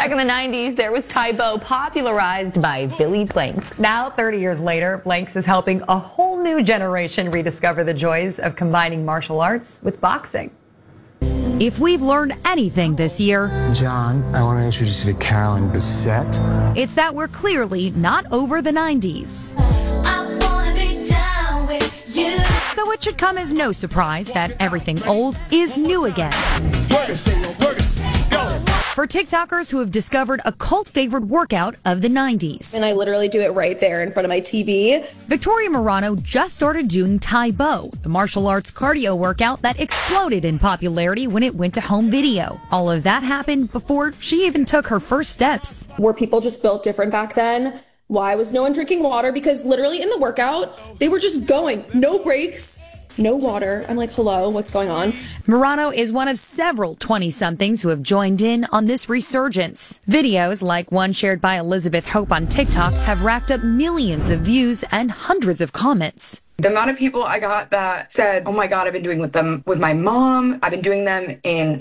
Back in the 90s, there was Tae Bo, popularized by Billy Blanks. Now, 30 years later, Blanks is helping a whole new generation rediscover the joys of combining martial arts with boxing. If we've learned anything this year, John, I want to introduce you to Carolyn Bessette. it's that we're clearly not over the 90s. I wanna be down with you. So it should come as no surprise that everything old is new again. For TikTokers who have discovered a cult favorite workout of the 90s. And I literally do it right there in front of my TV. Victoria Morano just started doing Tae Bo, the martial arts cardio workout that exploded in popularity when it went to home video. All of that happened before she even took her first steps. Were people just built different back then? Why was no one drinking water? Because literally in the workout, they were just going. No breaks, no water. I'm like, hello, what's going on? Morano is one of several 20-somethings who have joined in on this resurgence. Videos like one shared by Elizabeth Hope on TikTok have racked up millions of views and hundreds of comments. The amount of people I got that said, oh my God, I've been doing them with my mom. I've been doing them in